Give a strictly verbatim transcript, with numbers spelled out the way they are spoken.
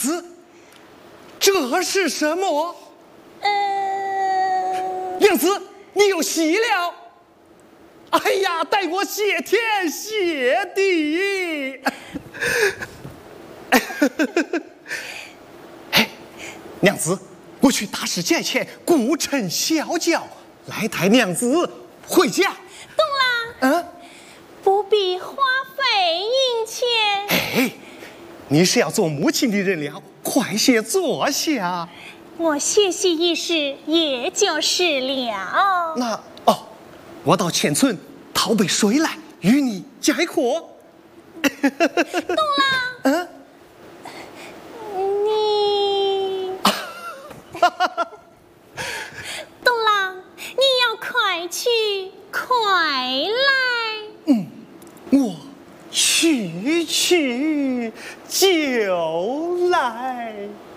子，这是什么？ 呃， 娘子，你有喜了！哎呀，待我谢天谢地！哎，娘子，我去大师寨前顾城小轿，来抬娘子回家。 东郎， 嗯， 不必花费银钱。 哎，你是要做母亲的人了，快些坐下。 我歇息一时，也就是了。 那哦，我到前村讨杯水来，与你解渴。 东郎， 嗯， 你，东郎，你要快去快来。 嗯，我去去就来。